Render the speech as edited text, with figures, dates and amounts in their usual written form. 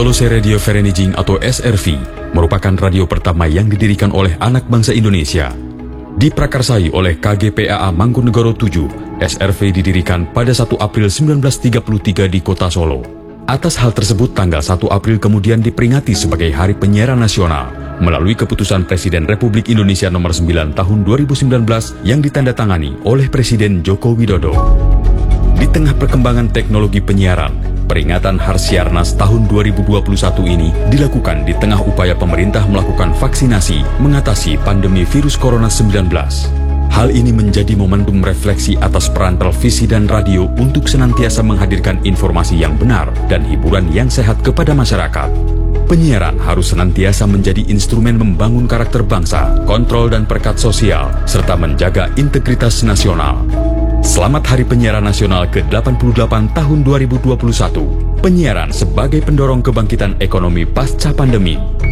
Solose Radio Vereniging atau SRV merupakan radio pertama yang didirikan oleh anak bangsa Indonesia. Diprakarsai oleh KGPAA Mangkunegoro 7, SRV didirikan pada 1 April 1933 di kota Solo. Atas hal tersebut, tanggal 1 April kemudian diperingati sebagai Hari Penyiaran Nasional melalui keputusan Presiden Republik Indonesia nomor 9 tahun 2019 yang ditandatangani oleh Presiden Joko Widodo. Di tengah perkembangan teknologi penyiaran, peringatan Harsiarnas tahun 2021 ini dilakukan di tengah upaya pemerintah melakukan vaksinasi mengatasi pandemi virus corona 19. Hal ini menjadi momentum refleksi atas peran televisi dan radio untuk senantiasa menghadirkan informasi yang benar dan hiburan yang sehat kepada masyarakat. Penyiaran harus senantiasa menjadi instrumen membangun karakter bangsa, kontrol dan perekat sosial, serta menjaga integritas nasional. Selamat Hari Penyiaran Nasional ke-88 tahun 2021. Penyiaran sebagai pendorong kebangkitan ekonomi pasca pandemi.